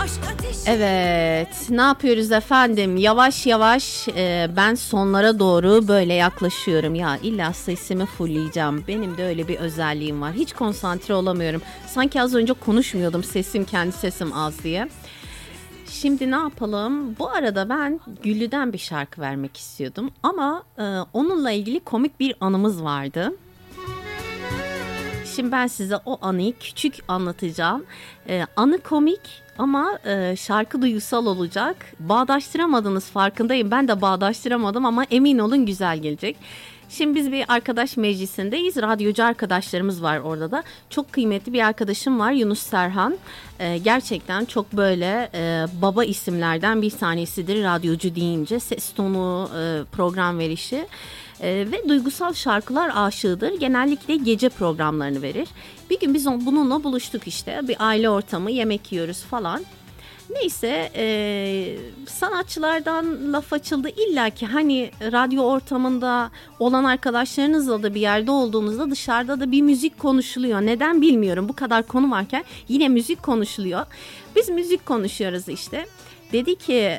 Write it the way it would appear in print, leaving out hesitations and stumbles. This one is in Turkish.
Evet, ne yapıyoruz efendim? Yavaş yavaş ben sonlara doğru böyle yaklaşıyorum. Ya illa sesimi fullleyeceğim. Benim de öyle bir özelliğim var. Hiç konsantre olamıyorum. Sanki az önce konuşmuyordum, kendi sesim az diye. Şimdi ne yapalım? Bu arada ben Güllü'den bir şarkı vermek istiyordum. Ama onunla ilgili komik bir anımız vardı. Şimdi ben size o anıyı küçük anlatacağım. Anı komik ama şarkı duygusal olacak. Bağdaştıramadınız, farkındayım. Ben de bağdaştıramadım ama emin olun güzel gelecek. Şimdi biz bir arkadaş meclisindeyiz. Radyocu arkadaşlarımız var orada da. Çok kıymetli bir arkadaşım var, Yunus Serhan. Gerçekten çok böyle baba isimlerden bir tanesidir radyocu deyince. Ses tonu, program verişi. Ve duygusal şarkılar aşığıdır. Genellikle gece programlarını verir. Bir gün biz bununla buluştuk işte. Bir aile ortamı, yemek yiyoruz falan. Neyse sanatçılardan laf açıldı. İlla ki hani radyo ortamında olan arkadaşlarınızla da bir yerde olduğunuzda dışarıda da bir müzik konuşuluyor. Neden bilmiyorum, bu kadar konu varken yine müzik konuşuluyor. Biz müzik konuşuyoruz işte. Dedi ki